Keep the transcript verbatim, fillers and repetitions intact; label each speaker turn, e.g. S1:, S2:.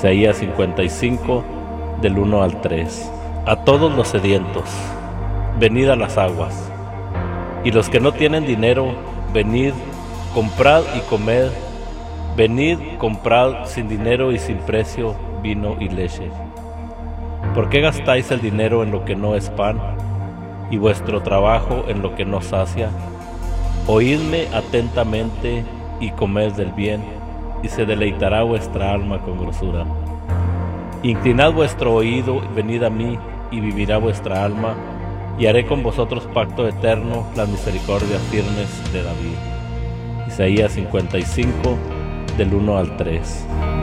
S1: Isaías cincuenta y cinco, del uno al tres. A todos los sedientos, venid a las aguas, y los que no tienen dinero, venid, comprad y comed. Venid, comprad sin dinero y sin precio vino y leche. ¿Por qué gastáis el dinero en lo que no es pan, y vuestro trabajo en lo que no sacia? Oídme atentamente y comed del bien, y se deleitará vuestra alma con grosura. Inclinad vuestro oído, venid a mí, y vivirá vuestra alma, y haré con vosotros pacto eterno, las misericordias firmes de David. Isaías cincuenta y cinco, del uno al tres.